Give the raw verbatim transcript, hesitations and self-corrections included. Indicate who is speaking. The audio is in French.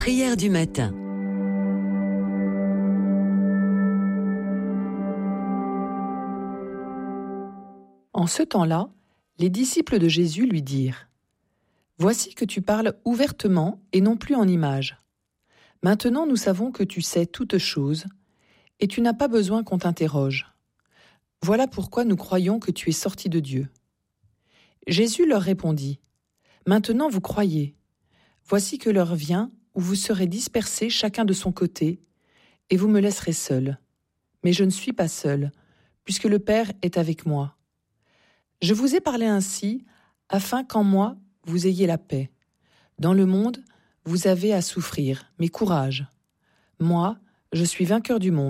Speaker 1: Prière du matin.
Speaker 2: En ce temps-là, les disciples de Jésus lui dirent : « Voici que tu parles ouvertement et non plus en images. Maintenant nous savons que tu sais toutes choses, et tu n'as pas besoin qu'on t'interroge. Voilà pourquoi nous croyons que tu es sorti de Dieu. » Jésus leur répondit : « Maintenant vous croyez. Voici que l'heure vient où vous serez dispersés chacun de son côté, et vous me laisserez seul. Mais je ne suis pas seul, puisque le Père est avec moi. Je vous ai parlé ainsi, afin qu'en moi vous ayez la paix. Dans le monde, vous avez à souffrir, mais courage. Moi, je suis vainqueur du monde. »